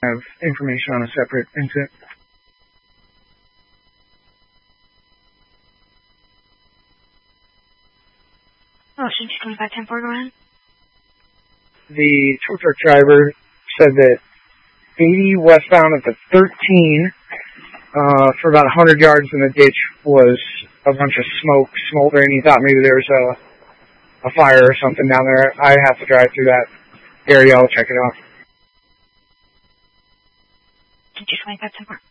have information on a separate incident. Ocean 225-10-4, go ahead. The tow truck driver said that 80 westbound at the 13, for about 100 yards in the ditch was a bunch of smoke smoldering. He thought maybe there was a fire or something down there. I have to drive through that area. I'll check it out. 225-10-4.